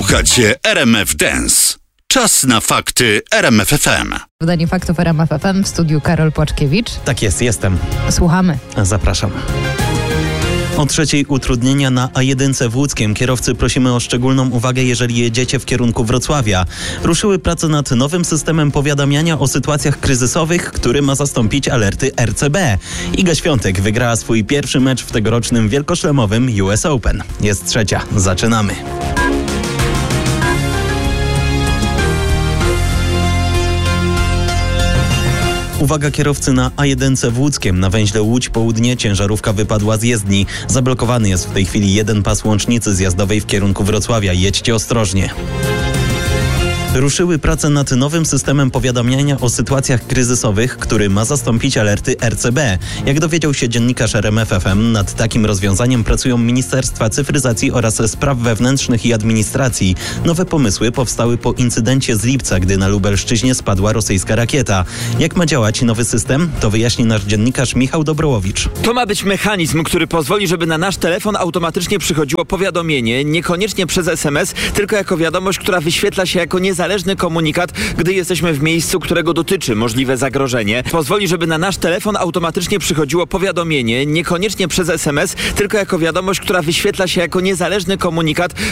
Słuchacie RMF Dance. Czas na fakty RMF FM. Wydanie faktów RMF FM w studiu Karol Płaczkiewicz. Tak jest, jestem. Słuchamy. Zapraszam. O 3:00 utrudnienia na A1 w Łódzkiem. Kierowcy prosimy o szczególną uwagę, jeżeli jedziecie w kierunku Wrocławia. Ruszyły prace nad nowym systemem powiadamiania o sytuacjach kryzysowych, który ma zastąpić alerty RCB. Iga Świątek wygrała swój pierwszy mecz w tegorocznym wielkoszlemowym US Open. Jest 3:00. Zaczynamy. Uwaga kierowcy na A1 w Łódzkiem. Na węźle Łódź Południe ciężarówka wypadła z jezdni. Zablokowany jest w tej chwili jeden pas łącznicy zjazdowej w kierunku Wrocławia. Jedźcie ostrożnie. Ruszyły prace nad nowym systemem powiadamiania o sytuacjach kryzysowych, który ma zastąpić alerty RCB. Jak dowiedział się dziennikarz RMF FM, nad takim rozwiązaniem pracują Ministerstwa Cyfryzacji oraz Spraw Wewnętrznych i Administracji. Nowe pomysły powstały po incydencie z lipca, gdy na Lubelszczyźnie spadła rosyjska rakieta. Jak ma działać nowy system? To wyjaśni nasz dziennikarz Michał Dobrołowicz. To ma być mechanizm, który pozwoli, żeby na nasz telefon automatycznie przychodziło powiadomienie, niekoniecznie przez SMS, tylko jako wiadomość, która wyświetla się jako niezależny komunikat, gdy jesteśmy w miejscu, którego dotyczy możliwe zagrożenie. Pozwoli, żeby na nasz telefon automatycznie przychodziło powiadomienie, niekoniecznie przez SMS, tylko jako wiadomość, która wyświetla się jako niezależny komunikat